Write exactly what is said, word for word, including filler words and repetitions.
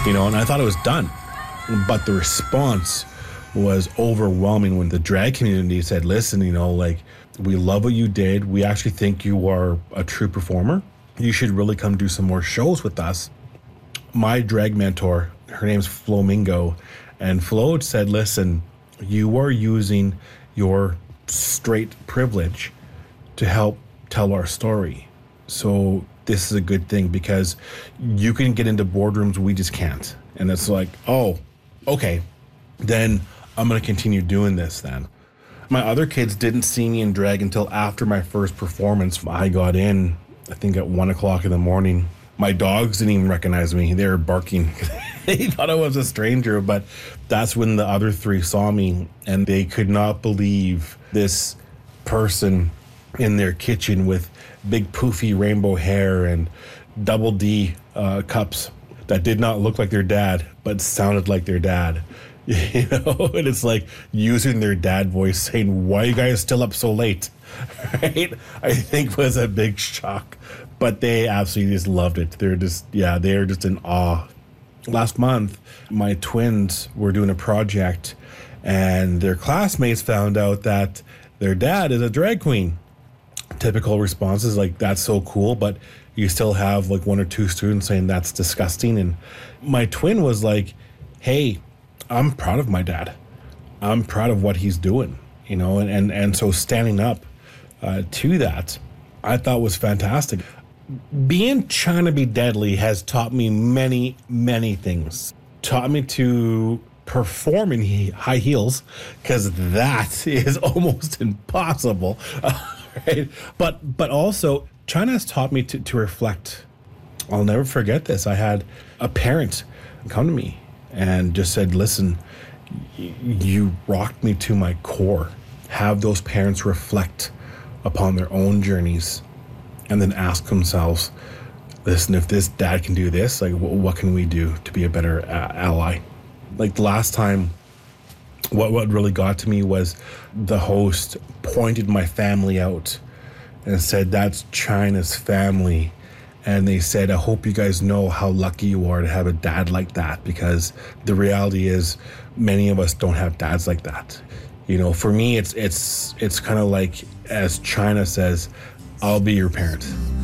you know, and I thought it was done. But the response was overwhelming when the drag community said, listen, you know, like, we love what you did. We actually think you are a true performer. You should really come do some more shows with us. My drag mentor, her name's Flamingo, and Flo said, listen, you are using your straight privilege to help tell our story. So this is a good thing because you can get into boardrooms, we just can't. And it's like, oh, okay, then I'm going to continue doing this then. My other kids didn't see me in drag until after my first performance. I got in, I think at one o'clock in the morning. My dogs didn't even recognize me. They were barking. They thought I was a stranger, but that's when the other three saw me and they could not believe this person in their kitchen with big poofy rainbow hair and double D uh, cups that did not look like their dad, but sounded like their dad. You know, and it's like using their dad voice saying, why are you guys still up so late? Right? I think was a big shock, but they absolutely just loved it. They're just, yeah, they're just in awe. Last month, my twins were doing a project and their classmates found out that their dad is a drag queen. Typical responses like, that's so cool, but you still have like one or two students saying that's disgusting. And my twin was like, hey, I'm proud of my dad. I'm proud of what he's doing, you know, and, and, and so standing up uh, to that, I thought was fantastic. Being China Be Deadly has taught me many, many things. Taught me to perform in he- high heels, because that is almost impossible, right? But but also, China has taught me to, to reflect. I'll never forget this. I had a parent come to me and just said, listen, y- you rocked me to my core. Have those parents reflect upon their own journeys and then ask themselves, listen, if this dad can do this, like, w- what can we do to be a better uh, ally? Like the last time, what, what really got to me was the host pointed my family out and said, that's China's family. And they said, I hope you guys know how lucky you are to have a dad like that, because the reality is many of us don't have dads like that. You know, for me, it's it's it's kind of like, as China says, I'll be your parent.